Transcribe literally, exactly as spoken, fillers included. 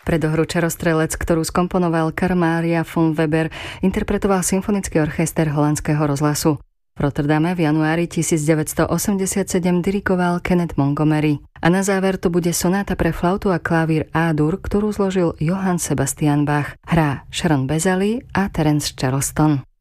Predohru Čarostrelec, ktorú skomponoval Karl Maria von Weber, interpretoval Symfonický orchester holandského rozhlasu. V Rotterdame v januári tisícdeväťstoosemdesiatsedem dirigoval Kenneth Montgomery. A na záver tu bude sonáta pre flautu a klavír A-dur, ktorú zložil Johann Sebastian Bach. Hrá Sharon Bezali a Terence Charleston.